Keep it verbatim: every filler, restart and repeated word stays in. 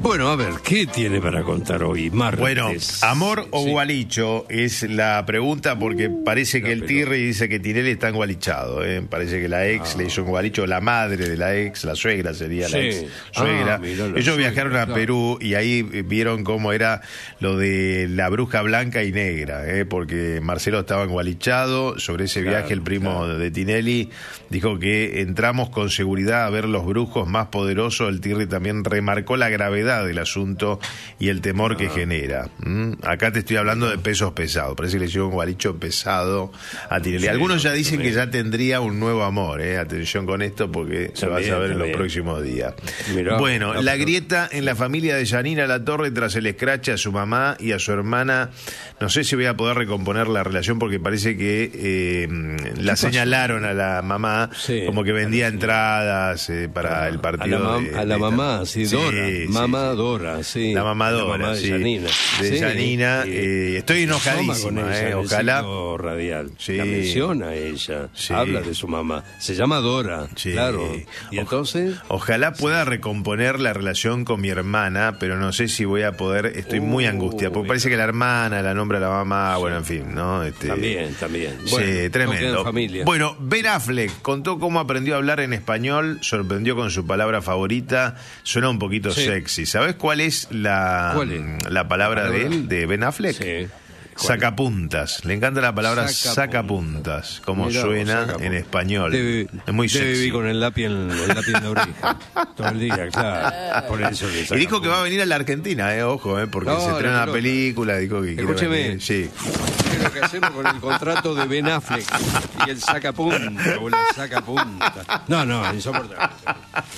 Bueno, a ver, ¿qué tiene para contar hoy, martes? Bueno, ¿amor o Sí. gualicho? Es la pregunta porque parece que el Tirri dice que Tinelli está engualichado. ¿eh? Parece que la ex Ah. le hizo un gualicho, la madre de la ex, la suegra sería la Sí. ex suegra. Ah, mirá, la Ellos suegra, viajaron a claro. Perú y ahí vieron cómo era lo de la bruja blanca y negra, ¿eh? porque Marcelo estaba engualichado. Sobre ese Claro, viaje el primo claro. de Tinelli dijo que entramos con seguridad a ver los brujos más poderosos. El Tirri también remarcó la gravedad del asunto y el temor que genera. ¿Mm? Acá te estoy hablando de pesos pesados. Parece que le llegó un gualicho pesado a Tinelli. Sí, Algunos ya no, dicen también. que ya tendría un nuevo amor. ¿eh? Atención con esto porque se va a También, saber en los también. próximos días. Mirá, bueno, no, la pero- grieta en la familia de Yanina Latorre tras el escrache a su mamá y a su hermana. No sé si voy a poder recomponer la relación porque parece que eh, la pasó? señalaron a la mamá Sí, como que vendía parece. entradas eh, para el A partido. la, mam- de- a la de- mamá, sí, Sí, Dora. sí, Mamá sí. Dora, sí. La mamadora, La mamá de sí. Yanina. De Sí, Yanina, y- eh, estoy asoma con enojadísima, ella eh, en el ojalá. ciclo radial. Sí. La menciona ella. Sí. Habla de su mamá. Se llama Dora, Sí. claro. Y Oja- entonces... Ojalá pueda recomponer la relación con mi hermana, pero no sé si voy a poder. Estoy muy Uh, angustiada, porque parece que la hermana la nombra a la mamá, bueno, en fin, ¿no? Este, También, también. Sí, Bueno, no queda tremendo. en familia. Bueno, Ben Affleck contó cómo aprendió a hablar en español, sorprendió con su palabra favorita, suena un poquito Sí. sexy. ¿Sabes cuál es la, ¿Cuál es? la palabra de ¿Palabra? él, de Ben Affleck? Sí. ¿Cuál? Sacapuntas. Le encanta la palabra Sacapuntas. sacapuntas, como Mirá vos, suena sacapuntas. en español. Debe, es muy debe sexy. vivir con el lápiz en, el lápiz en la oreja todo el día, claro. Por eso le Y saca dijo que va a punta. venir a la Argentina, eh, ojo, eh, porque No, se estrena no, la no. película, dijo que quiere Escúcheme. venir. Sí. ¿Qué es lo que hacemos con el contrato de Ben Affleck y el sacapunta o la sacapunta? No, no, insoportable.